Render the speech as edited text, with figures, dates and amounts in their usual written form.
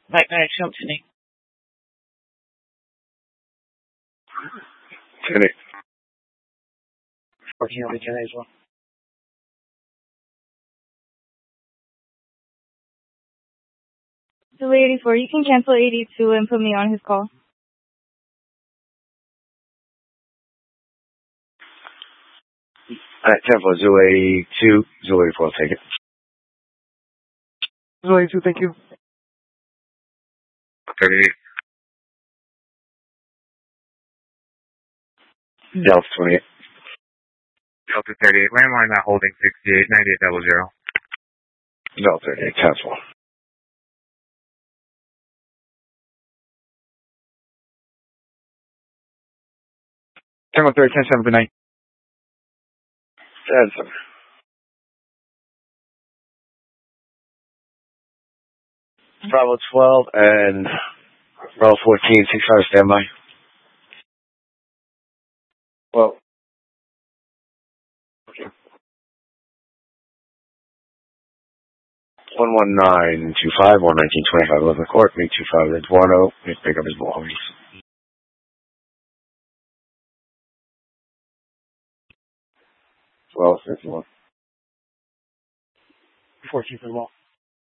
Magnetic Company. 10-8. 14 will be 10 as well. Delay 84. You can cancel 82 and put me on his call. 10-4, Zulu 82, Zulu 84, take it. Zulu 82, thank you. 38. Delta 28. Delta 38, landline not holding 68, 9800. Delta 38, 10-4. Tango 30, 10-7, good night. 10-7. Bravo 12 and Bravo 14, 65 standby. Well. Okay. 11925, 11925, 11 court, make 25 Eduardo, make pick up his belongings. Well, 51. 14 for the wall.